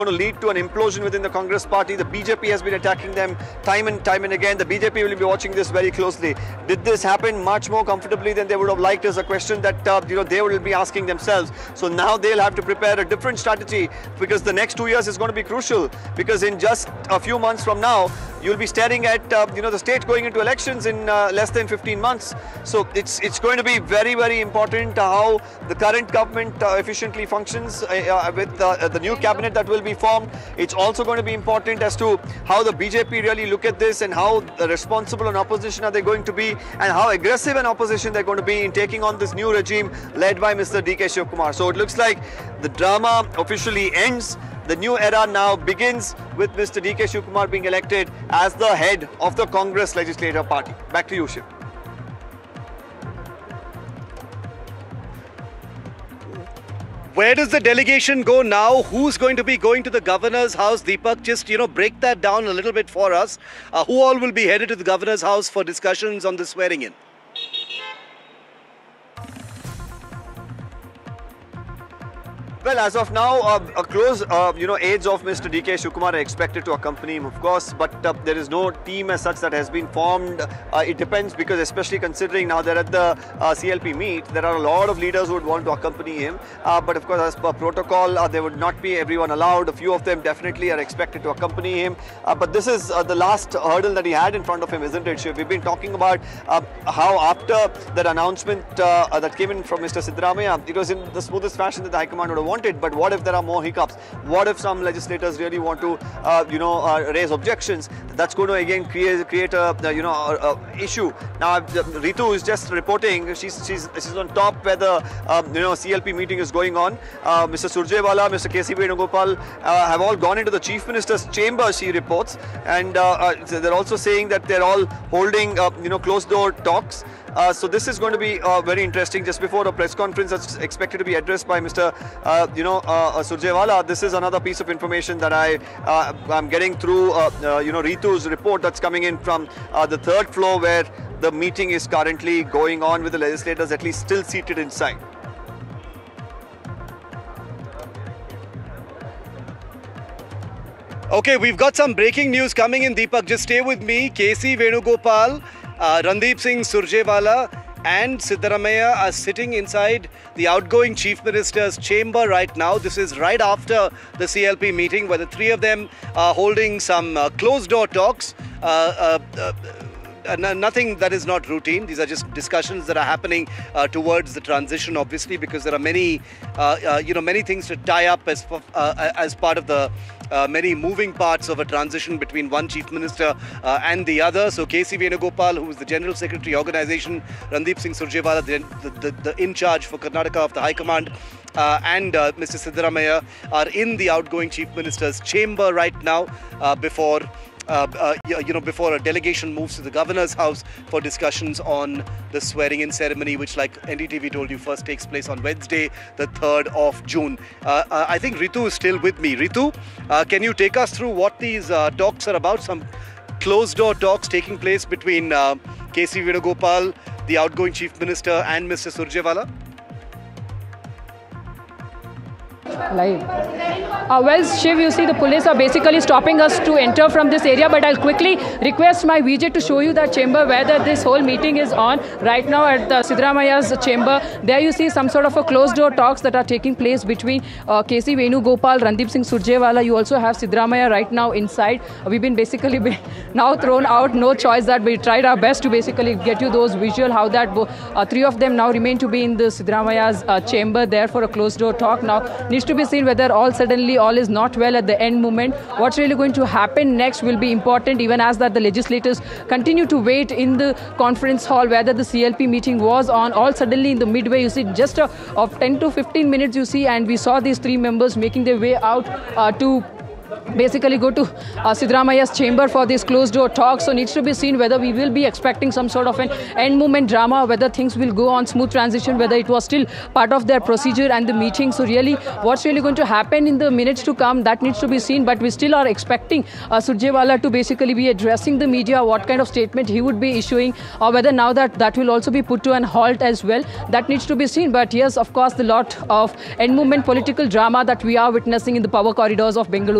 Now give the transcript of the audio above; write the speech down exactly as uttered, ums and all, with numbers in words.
going to lead to an implosion within the Congress party. The B J P has been attacking them time and time and again. The B J P will be watching this very closely. Did this happen much more comfortably than they would have liked is a question that uh, you know they will be asking themselves. So now they'll have to prepare a different strategy, because the next two years is going to be crucial, because in just a few months from now you'll be staring at uh, you know the state going into elections in uh, less than fifteen months. So it's it's going to be very very important how the current government uh, efficiently functions uh, with uh, the new cabinet that will be formed. It's also going to be important as to how the B J P really look at this, and how responsible an opposition are they going to be, and how aggressive an opposition they're going to be in taking on this new regime led by Mister D K Shivakumar. So it looks like the drama officially ends. The new era now begins with Mister D K Shivakumar being elected as the head of the Congress Legislative Party. Back to you, Shiv. Where does the delegation go now? Who's going to be going to the governor's house? Deepak, just, you know, break that down a little bit for us. Uh, who all will be headed to the governor's house for discussions on the swearing in? Well, as of now, uh, a close, uh, you know, aides of Mister D K Shivakumar are expected to accompany him, of course, but uh, there is no team as such that has been formed. Uh, it depends, because especially considering now they're at the uh, C L P meet, there are a lot of leaders who would want to accompany him. Uh, but of course, as per protocol, uh, there would not be everyone allowed. A few of them definitely are expected to accompany him. Uh, but this is uh, the last hurdle that he had in front of him, isn't it, Shiv? We've been talking about uh, how after that announcement uh, that came in from Mister Siddaramaiah, it was in the smoothest fashion that the High Command would have wanted. But what if there are more hiccups? What if some legislators really want to, uh, you know, uh, raise objections? That's going to again create create a, uh, you know, a, a issue. Now, uh, Ritu is just reporting. She's she's she's on top where the um, you know C L P meeting is going on. Uh, Mister Surjewala, Mister K C Venugopal uh, have all gone into the Chief Minister's chamber, she reports, and uh, uh, they're also saying that they're all holding uh, you know closed door talks. Uh, so this is going to be uh, very interesting. Just before a press conference that's expected to be addressed by Mister Uh, you know uh, uh, Surjewala, this is another piece of information that I uh, I'm getting through uh, uh, you know Ritu's report that's coming in from uh, the third floor, where the meeting is currently going on with the legislators at least still seated inside. Okay, we've got some breaking news coming in, Deepak. Just stay with me. K C Venugopal, uh, Randeep Singh Surjewala and Siddaramaiah are sitting inside the outgoing Chief Minister's chamber right now. This is right after the C L P meeting, where the three of them are holding some uh, closed-door talks. Uh, uh, uh, Uh, nothing that is not routine. These are just discussions that are happening uh, towards the transition, obviously, because there are many, uh, uh, you know, many things to tie up as uh, as part of the uh, many moving parts of a transition between one chief minister uh, and the other. So K C Venugopal, who is the General Secretary Organization, Randeep Singh Surjewala, the, the, the in charge for Karnataka of the High Command, uh, and uh, Mister Siddaramaiah are in the outgoing Chief Minister's chamber right now uh, before. Uh, uh, you know, before a delegation moves to the governor's house for discussions on the swearing-in ceremony, which, like N D T V told you, first takes place on Wednesday, the third of June. Uh, uh, I think Ritu is still with me. Ritu, uh, can you take us through what these uh, talks are about? Some closed-door talks taking place between uh, K C Venugopal, the outgoing Chief Minister, and Mister Surjewala? Live. Uh, well, Shiv, you see the police are basically stopping us to enter from this area, but I'll quickly request my V J to show you that chamber where the, this whole meeting is on right now at the Siddaramaiah's chamber. There you see some sort of a closed door talks that are taking place between uh, K C Venugopal, Randeep Singh Surjewala. You also have Siddaramaiah right now inside. Uh, we've been basically been now thrown out, no choice that we tried our best to basically get you those visual how that uh, three of them now remain to be in the Siddaramaiah's uh, chamber there for a closed door talk. Now needs to be seen whether all suddenly all is not well at the end moment. What's really going to happen next will be important, even as that the legislators continue to wait in the conference hall whether the C L P meeting was on. All suddenly in the midway, you see just a, of ten to fifteen minutes you see, and we saw these three members making their way out uh, to basically go to uh, Siddaramaya's chamber for this closed door talk. So needs to be seen whether we will be expecting some sort of an end movement drama, whether things will go on smooth transition, whether it was still part of their procedure and the meeting. So really, what's really going to happen in the minutes to come, that needs to be seen. But we still are expecting uh, Surjewala to basically be addressing the media, what kind of statement he would be issuing, or whether now that that will also be put to an halt as well. That needs to be seen. But yes, of course, the lot of end movement political drama that we are witnessing in the power corridors of Bengaluru.